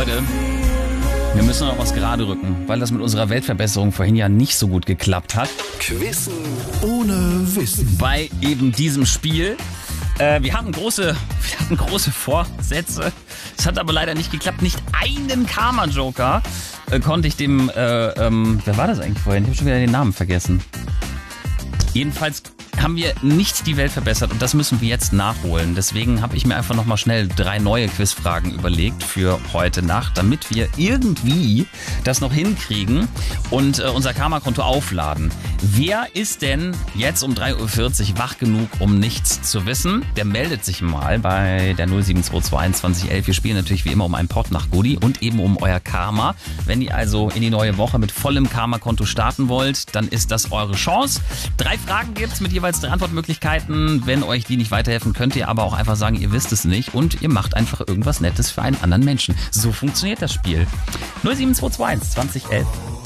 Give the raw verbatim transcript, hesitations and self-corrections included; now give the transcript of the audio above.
Leute, wir müssen noch was gerade rücken, weil das mit unserer Weltverbesserung vorhin ja nicht so gut geklappt hat. Quizzen ohne Wissen. Bei eben diesem Spiel. Äh, wir hatten große, wir hatten große Vorsätze. Es hat aber leider nicht geklappt. Nicht einen Karma-Joker äh, konnte ich dem, äh, ähm, wer war das eigentlich vorhin? Ich habe schon wieder den Namen vergessen. Jedenfalls haben wir nicht die Welt verbessert und das müssen wir jetzt nachholen. Deswegen habe ich mir einfach nochmal schnell drei neue Quizfragen überlegt für heute Nacht, damit wir irgendwie das noch hinkriegen und äh, unser Karma-Konto aufladen. Wer ist denn jetzt um drei Uhr vierzig wach genug, um nichts zu wissen? Der meldet sich mal bei der null sieben zwei zwei einundzwanzig elf. Wir spielen natürlich wie immer um einen Pott nach Goodie und eben um euer Karma. Wenn ihr also in die neue Woche mit vollem Karma-Konto starten wollt, dann ist das eure Chance. Drei Fragen gibt's mit jeweils drei Antwortmöglichkeiten. Wenn euch die nicht weiterhelfen, könnt ihr aber auch einfach sagen, ihr wisst es nicht und ihr macht einfach irgendwas Nettes für einen anderen Menschen. So funktioniert das Spiel. null sieben zwei zwei einundzwanzig elf.